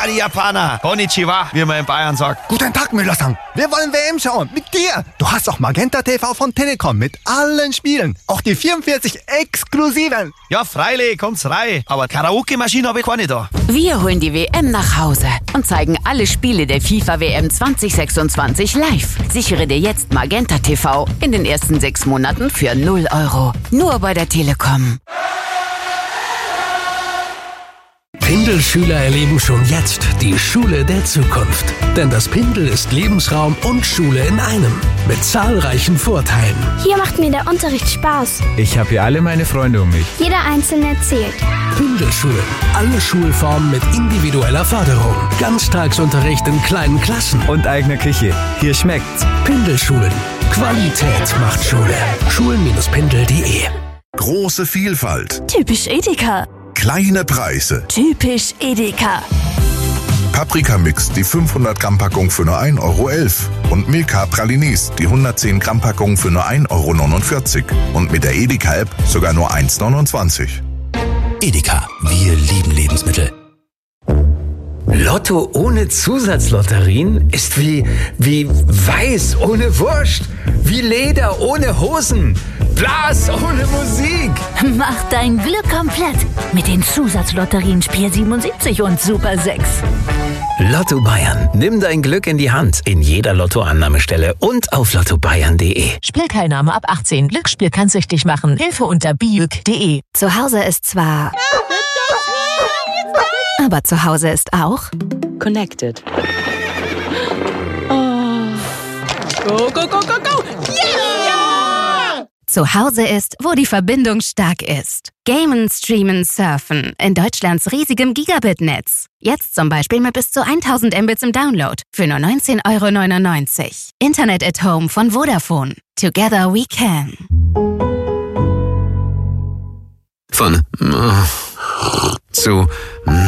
die Japaner. Konnichiwa, wie man in Bayern sagt. Guten Tag, Müller-san. Wir wollen WM schauen. Mit dir. Du hast auch Magenta TV von Telekom mit allen Spielen. Auch die 44 exklusiven. Ja, freilich, kommt's rein. Aber Karaoke-Maschine habe ich keine da. Wir holen die WM nach Hause und zeigen alle Spiele der FIFA-WM 2026 live. Sichere dir jetzt Magenta TV in den ersten 6 Monaten für 0 €. Nur bei der Telekom. Pindel-Schüler erleben schon jetzt die Schule der Zukunft. Denn das Pindel ist Lebensraum und Schule in einem. Mit zahlreichen Vorteilen. Hier macht mir der Unterricht Spaß. Ich habe hier alle meine Freunde um mich. Jeder Einzelne zählt. Pindel-Schulen. Alle Schulformen mit individueller Förderung. Ganztagsunterricht in kleinen Klassen. Und eigene Küche. Hier schmeckt's. Pindel-Schulen. Qualität macht Schule. Schulen-Pindel.de. Große Vielfalt. Typisch Edeka. Kleine Preise. Typisch Edeka. Paprika-Mix, die 500 Gramm Packung für nur 1,11 € und Milka Pralinis, die 110 Gramm Packung für nur 1,49 € und mit der Edeka-App sogar nur 1,29 €. Edeka, wir lieben Lebensmittel. Lotto ohne Zusatzlotterien ist wie Weiß ohne Wurst, wie Leder ohne Hosen, Blas ohne Musik. Mach dein Glück komplett mit den Zusatzlotterien Spiel 77 und Super 6. Lotto Bayern, nimm dein Glück in die Hand in jeder Lottoannahmestelle und auf lottobayern.de. Spielteilnahme ab 18. Glücksspiel kann süchtig machen. Hilfe unter biüg.de. Zu Hause ist zwar... aber zu Hause ist auch... Connected. Oh. Go, go, go, go, go! Yeah! Zu Hause ist, wo die Verbindung stark ist. Gamen, streamen, surfen in Deutschlands riesigem Gigabit-Netz. Jetzt zum Beispiel mit bis zu 1000 Mbits im Download für nur 19,99 €. Internet at Home von Vodafone. Together we can. Von zu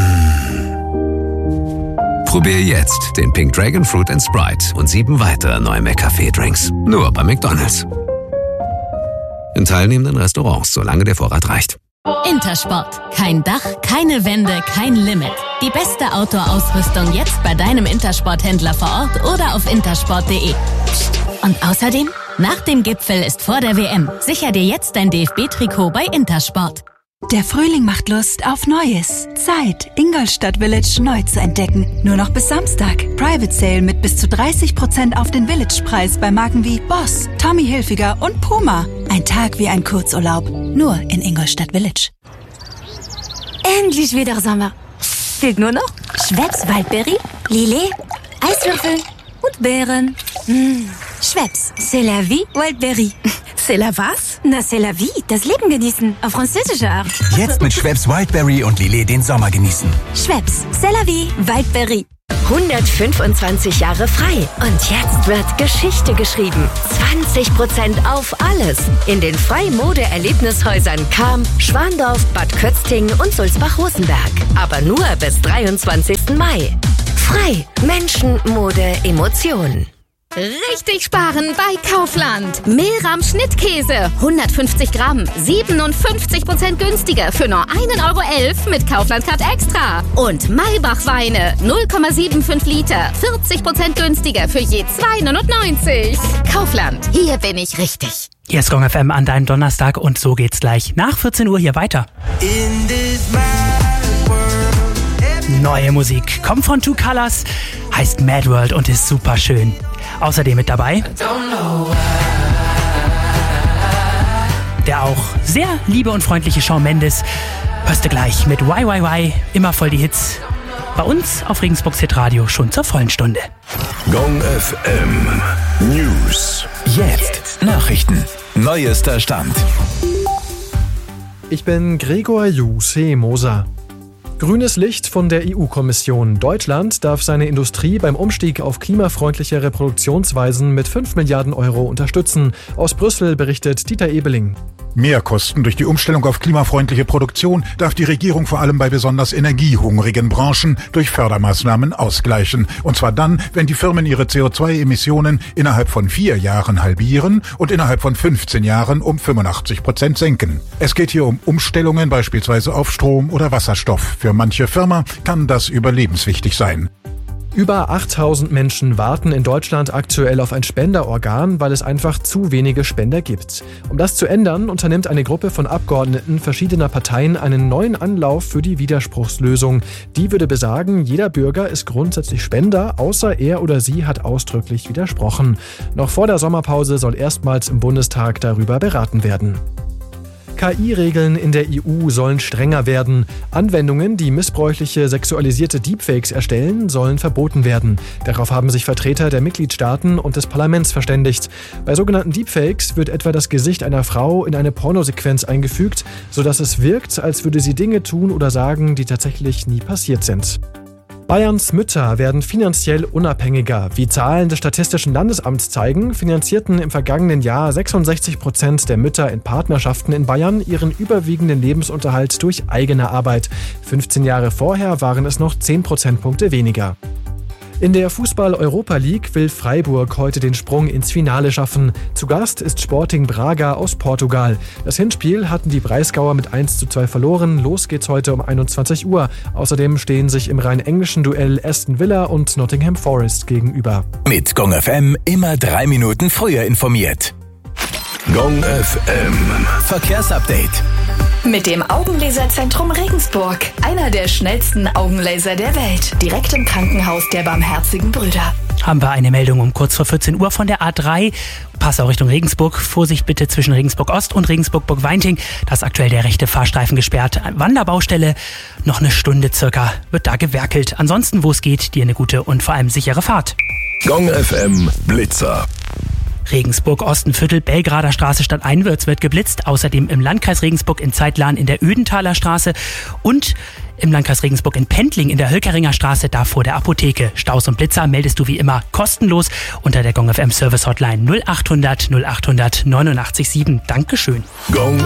Probier jetzt den Pink Dragon Fruit & Sprite und 7 weitere neue McCafé-Drinks. Nur bei McDonald's. In teilnehmenden Restaurants, solange der Vorrat reicht. Intersport. Kein Dach, keine Wände, kein Limit. Die beste Outdoor-Ausrüstung jetzt bei deinem Intersport-Händler vor Ort oder auf intersport.de. Und außerdem, nach dem Gipfel ist vor der WM. Sicher dir jetzt dein DFB-Trikot bei Intersport. Der Frühling macht Lust auf Neues. Zeit, Ingolstadt Village neu zu entdecken. Nur noch bis Samstag. Private Sale mit bis zu 30% auf den Village-Preis bei Marken wie Boss, Tommy Hilfiger und Puma. Ein Tag wie ein Kurzurlaub. Nur in Ingolstadt Village. Endlich wieder Sommer. Fehlt nur noch Schweppes Waldberry, Lillet, Eiswürfel und Beeren. Schweppes, c'est la vie, Waldberry. C'est la was? Na, c'est la vie, das Leben genießen, auf französische Art. Jetzt mit Schweppes Wildberry und Lillet den Sommer genießen. Schweppes, c'est la vie, Waldberry. 125 Jahre frei. Und jetzt wird Geschichte geschrieben. 20% auf alles. In den Frei-Mode-Erlebnishäusern Cham, Schwandorf, Bad Kötzting und Sulzbach-Rosenberg. Aber nur bis 23. Mai. Frei. Menschen, Mode, Emotionen. Richtig sparen bei Kaufland. Mehlrahm Schnittkäse, 150 Gramm, 57% günstiger für nur 1,11 € mit Kaufland-Card Extra. Und Maybach Weine, 0,75 Liter, 40% günstiger für je 2,99 €. Kaufland, hier bin ich richtig. Hier ist Gong FM an deinem Donnerstag und so geht's gleich nach 14 Uhr hier weiter. Neue Musik kommt von Two Colors, heißt Mad World und ist super schön. Außerdem mit dabei der auch sehr liebe und freundliche Shawn Mendes. Hörst du gleich mit YYY, immer voll die Hits. Bei uns auf Regensburgs Hitradio schon zur vollen Stunde. Gong FM News. Jetzt Nachrichten. Neuester Stand. Ich bin Gregor Moser. Grünes Licht von der EU-Kommission. Deutschland darf seine Industrie beim Umstieg auf klimafreundlichere Produktionsweisen mit 5 Milliarden € unterstützen. Aus Brüssel berichtet Dieter Ebeling. Mehrkosten durch die Umstellung auf klimafreundliche Produktion darf die Regierung vor allem bei besonders energiehungrigen Branchen durch Fördermaßnahmen ausgleichen. Und zwar dann, wenn die Firmen ihre CO2-Emissionen innerhalb von 4 Jahren halbieren und innerhalb von 15 Jahren um 85% senken. Es geht hier um Umstellungen beispielsweise auf Strom oder Wasserstoff. Für manche Firma kann das überlebenswichtig sein. Über 8000 Menschen warten in Deutschland aktuell auf ein Spenderorgan, weil es einfach zu wenige Spender gibt. Um das zu ändern, unternimmt eine Gruppe von Abgeordneten verschiedener Parteien einen neuen Anlauf für die Widerspruchslösung. Die würde besagen, jeder Bürger ist grundsätzlich Spender, außer er oder sie hat ausdrücklich widersprochen. Noch vor der Sommerpause soll erstmals im Bundestag darüber beraten werden. KI-Regeln in der EU sollen strenger werden. Anwendungen, die missbräuchliche sexualisierte Deepfakes erstellen, sollen verboten werden. Darauf haben sich Vertreter der Mitgliedstaaten und des Parlaments verständigt. Bei sogenannten Deepfakes wird etwa das Gesicht einer Frau in eine Pornosequenz eingefügt, sodass es wirkt, als würde sie Dinge tun oder sagen, die tatsächlich nie passiert sind. Bayerns Mütter werden finanziell unabhängiger. Wie Zahlen des Statistischen Landesamts zeigen, finanzierten im vergangenen Jahr 66% der Mütter in Partnerschaften in Bayern ihren überwiegenden Lebensunterhalt durch eigene Arbeit. 15 Jahre vorher waren es noch 10 Prozentpunkte weniger. In der Fußball-Europa League will Freiburg heute den Sprung ins Finale schaffen. Zu Gast ist Sporting Braga aus Portugal. Das Hinspiel hatten die Breisgauer mit 1:2 verloren. Los geht's heute um 21 Uhr. Außerdem stehen sich im rein englischen Duell Aston Villa und Nottingham Forest gegenüber. Mit Gong FM immer 3 Minuten früher informiert. Gong FM Verkehrsupdate. Mit dem Augenlaserzentrum Regensburg. Einer der schnellsten Augenlaser der Welt. Direkt im Krankenhaus der Barmherzigen Brüder. Haben wir eine Meldung um kurz vor 14 Uhr von der A3. Passau Richtung Regensburg. Vorsicht bitte zwischen Regensburg Ost und Regensburg-Burgweinting. Da ist aktuell der rechte Fahrstreifen gesperrt. Wanderbaustelle, noch eine Stunde circa wird da gewerkelt. Ansonsten, wo es geht, dir eine gute und vor allem sichere Fahrt. Gong FM Blitzer. Regensburg-Ostenviertel, Belgrader Straße Stadt Einwürz wird geblitzt. Außerdem im Landkreis Regensburg in Zeitlan in der Ödenthaler Straße und im Landkreis Regensburg in Pendling in der Hölkeringer Straße, da vor der Apotheke. Staus und Blitzer meldest du wie immer kostenlos unter der Gong FM Service Hotline 0800 0800 89 Dankeschön. Gong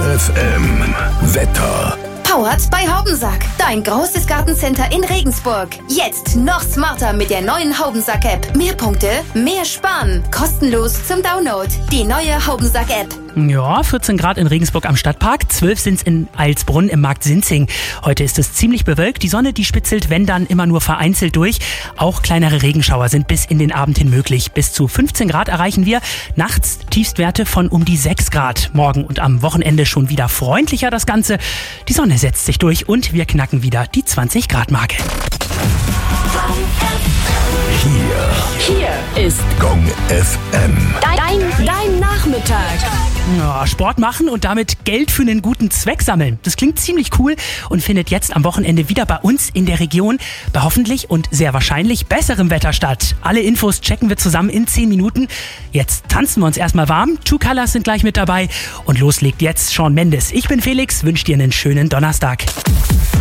FM Wetter. Powered bei Haubensack. Dein großes Gartencenter in Regensburg. Jetzt noch smarter mit der neuen Haubensack-App. Mehr Punkte, mehr Sparen. Kostenlos zum Download. Die neue Haubensack-App. Ja, 14 Grad in Regensburg am Stadtpark, 12 sind's in Alsbrunn im Markt Sinzing. Heute ist es ziemlich bewölkt, die Sonne, die spitzelt, wenn dann immer nur vereinzelt durch. Auch kleinere Regenschauer sind bis in den Abend hin möglich. Bis zu 15 Grad erreichen wir, nachts Tiefstwerte von um die 6 Grad. Morgen und am Wochenende schon wieder freundlicher das Ganze. Die Sonne setzt sich durch und wir knacken wieder die 20 Grad Marke. Hier ist Gong FM. Dein Nachmittag. Ja, Sport machen und damit Geld für einen guten Zweck sammeln. Das klingt ziemlich cool und findet jetzt am Wochenende wieder bei uns in der Region bei hoffentlich und sehr wahrscheinlich besserem Wetter statt. Alle Infos checken wir zusammen in 10 Minuten. Jetzt tanzen wir uns erstmal warm. True Colors sind gleich mit dabei und los legt jetzt Shawn Mendes. Ich bin Felix, wünsche dir einen schönen Donnerstag.